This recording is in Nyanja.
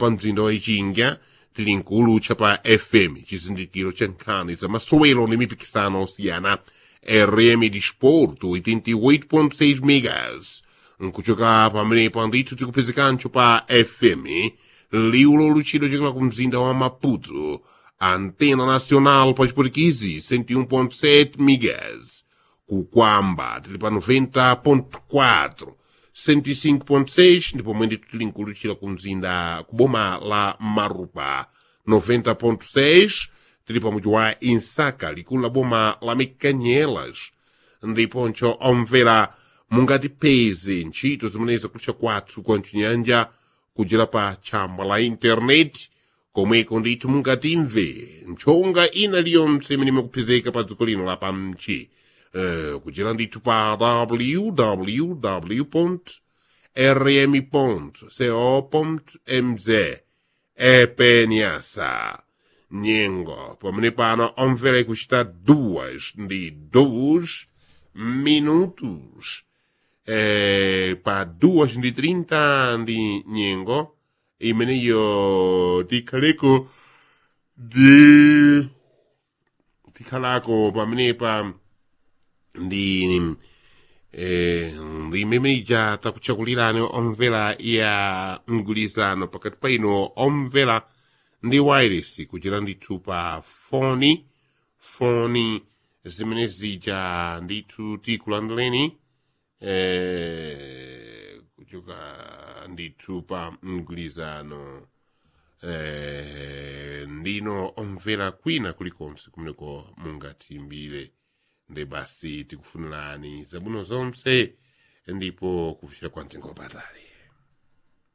pa mzinda wa ichinga tili nkulucha pa FM chizindikiro cha nkhani za masowelo ni mipikisano osiyana RM Disporto 88.6 megas nkuchoka pamenepo ndithu tikupezekancho pa FM liulo luchido chokela ku mzinda wa Maputo Antena Nacional pa Chipulikizi 101.7 megas kukwamba tili pa 90.4 105.6 ndipo mwende tili nkuluchira ku mzinda kuboma la Marupa 90.6 tili pa muji wa Insaka likulu la boma la Mikanyelas ndiponcho omvera mungatipeze ntchito zimeneza kulisha kwathu kwa mchinyanja kujira pa chamba la internet komweko ndithu mungatimve mchonga ina liyonse imene imekupezeka pa dziko lino la pamchi kujira ndithu pa www.rm.co.mz epenyasa nyengo pamene pano omvera ikuchita 2 minutos pa 2:30 ndi nyengo imeneyo tikhalako pamenepa ndi imemeja takuchakulirani omvera ya mgulizano pakati paino omvera ndi wireless kuchira ndithu pa foni zimene zija ndithu tikulanduleni kuchoka ndithu pa mgulizano ndino omvera kwina kulikonse kumeneko mungatimbire ndi basi tikufunirani zabwino zonse ndipo kufika kwa mtengo patali.